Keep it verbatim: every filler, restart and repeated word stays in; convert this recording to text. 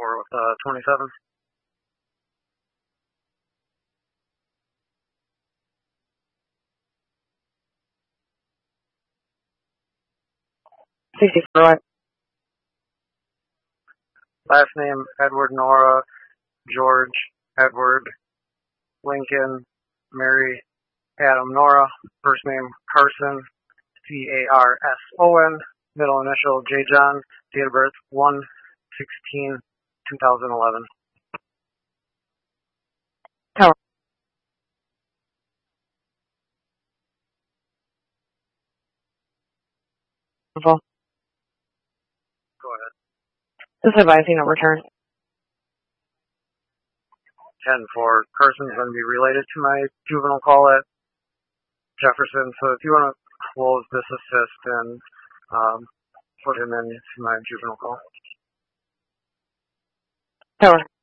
four with uh, twenty-seven. sixty-four. Last name, Edward Nora, George, Edward, Lincoln, Mary, Adam Nora. First name, Carson, C A R S O N. Middle initial, J. John. Date of birth, one sixteen two thousand eleven. Tower. Go ahead. This is advising a return. ten four. Carson's going to be related to my juvenile call at Jefferson, so if you want to close this assist and um, put him into my juvenile call. Tower.